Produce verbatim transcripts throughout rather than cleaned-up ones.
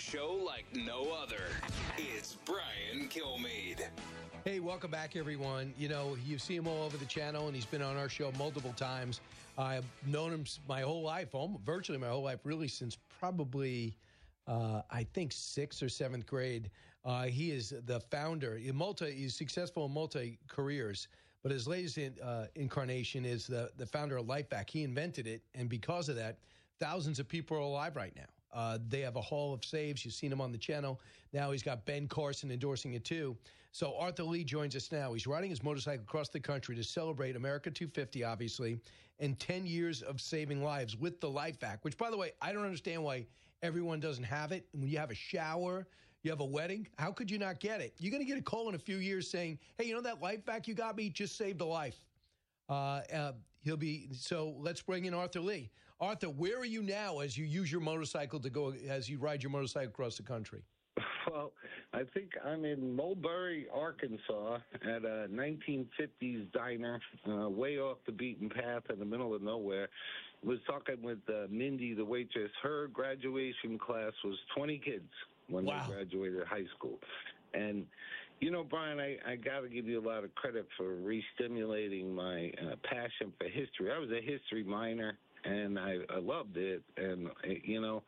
show like no other. It's Brian Kilmeade. Hey, welcome back, everyone. You know, you see him all over the channel, and he's been on our show multiple times. I've known him my whole life, almost, virtually my whole life, really since probably, uh, I think, sixth or seventh grade. Uh, he is the founder. He multi, he's successful in multi-careers, but his latest in, uh, incarnation is the, the founder of LifeVac. He invented it, and because of that, thousands of people are alive right now. Uh, they have a hall of saves. You've seen him on the channel. Now he's got Ben Carson endorsing it too. So Arthur Lee joins us now. He's riding his motorcycle across the country to celebrate America two fifty, obviously, and ten years of saving lives with the LifeVac, which, by the way, I don't understand why everyone doesn't have it. When you have a shower, you have a wedding, how could you not get it? You're going to get a call in a few years saying, hey, you know that LifeVac you got me just saved a life. Uh, uh, he'll be so. Let's bring in Arthur Lee. Arthur, where are you now as you use your motorcycle to go as you ride your motorcycle across the country? Well, I think I'm in Mulberry, Arkansas, at a nineteen fifties diner, uh, way off the beaten path in the middle of nowhere. Was talking with uh, Mindy, the waitress. Her graduation class was twenty kids when Wow. they graduated high school. And, you know, Brian, I, I got to give you a lot of credit for re-stimulating my uh, passion for history. I was a history minor, and I, I loved it. And, you know,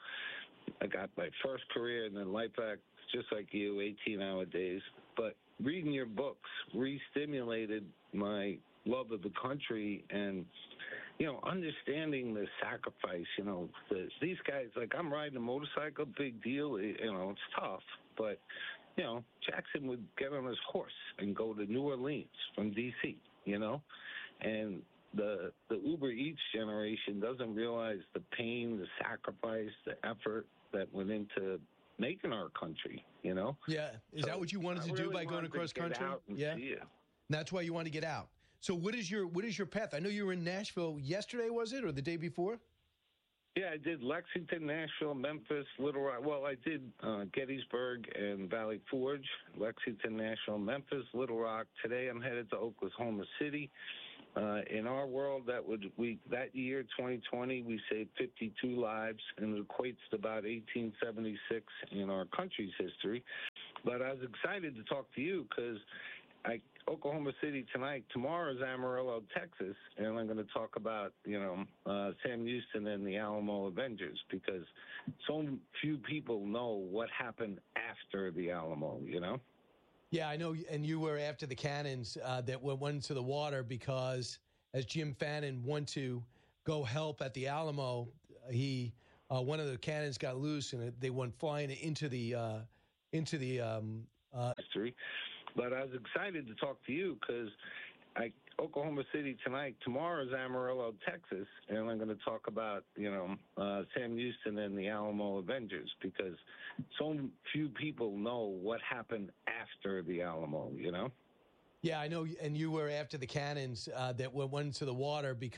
I got my first career and then LifeVac, just like you, eighteen-hour days. But reading your books re-stimulated my love of the country and, you know, understanding the sacrifice. You know, the, these guys, like I'm riding a motorcycle, big deal. You know, it's tough. But, you know, Jackson would get on his horse and go to New Orleans from D C, you know, and the the Uber Eats generation doesn't realize the pain, the sacrifice, the effort that went into making our country, you know? Yeah. Is So that what you wanted to I do really by going wanted to across get country? out and Yeah. see it. And that's why you want to get out. So what is your what is your path? I know you were in Nashville yesterday, was it, or the day before? Yeah, I did Lexington, Nashville, Memphis, Little Rock. Well, I did uh, Gettysburg and Valley Forge, Lexington, Nashville, Memphis, Little Rock. Today I'm headed to Oklahoma City. Uh, in our world, that would we that year, twenty twenty, we saved fifty-two lives, and it equates to about eighteen seventy-six in our country's history. But I was excited to talk to you because I Oklahoma City tonight. Tomorrow is Amarillo, Texas, and I'm going to talk about, you know, uh, Sam Houston and the Alamo Avengers because so few people know what happened after the Alamo, you know? Yeah, I know. And you were after the cannons uh, that went, went into the water because as Jim Fannin went to go help at the Alamo, he uh, one of the cannons got loose and they went flying into the uh, into the um, uh, history. But I was excited to talk to you because I Oklahoma City tonight. Tomorrow is Amarillo, Texas, and I'm going to talk about, you know, uh, Sam Houston and the Alamo Avengers because so few people know what happened after the Alamo, you know? Yeah, I know. And you were after the cannons uh, that went, went into the water because